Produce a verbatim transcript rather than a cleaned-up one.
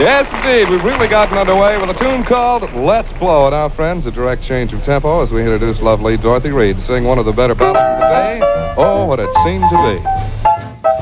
Yes, indeed. We've really gotten underway with a tune called Let's Blow. Now, friends, a direct change of tempo as we introduce lovely Dorothy Reed to sing one of the better ballads of the day, Oh, What It Seemed to Be.